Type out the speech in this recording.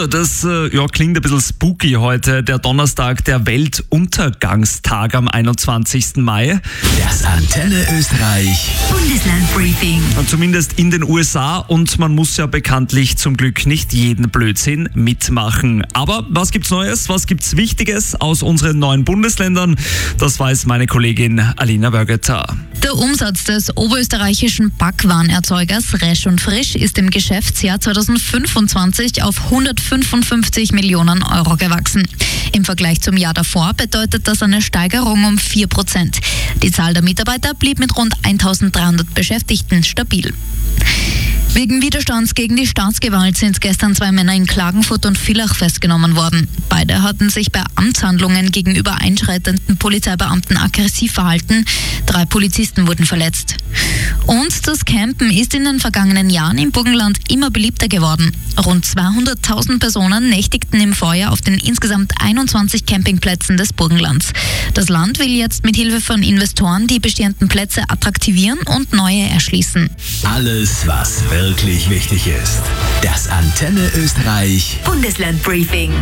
Das klingt ein bisschen spooky heute, der Donnerstag, der Weltuntergangstag am 21. Mai. Das Antenne Österreich Bundesland-Briefing. Und zumindest in den USA, und man muss ja bekanntlich zum Glück nicht jeden Blödsinn mitmachen. Aber was gibt's Neues, was gibt's Wichtiges aus unseren neuen Bundesländern? Das weiß meine Kollegin Alina Wörgeter. Der Umsatz des oberösterreichischen Backwarenerzeugers Resch und Frisch ist im Geschäftsjahr 2025 auf 155 Millionen Euro gewachsen. Im Vergleich zum Jahr davor bedeutet das eine Steigerung um 4%. Die Zahl der Mitarbeiter blieb mit rund 1300 Beschäftigten stabil. Wegen Widerstands gegen die Staatsgewalt sind gestern 2 Männer in Klagenfurt und Villach festgenommen worden. Beide hatten sich bei Amtshandlungen gegenüber einschreitenden Polizeibeamten aggressiv verhalten. 3 Polizisten wurden verletzt. Und das Campen ist in den vergangenen Jahren im Burgenland immer beliebter geworden. Rund 200.000 Personen nächtigten im Vorjahr auf den insgesamt 21 Campingplätzen des Burgenlands. Das Land will jetzt mit Hilfe von Investoren die bestehenden Plätze attraktivieren und neue erschließen. Alles, was wirklich wichtig ist. Das Antenne Österreich Bundesland-Briefing.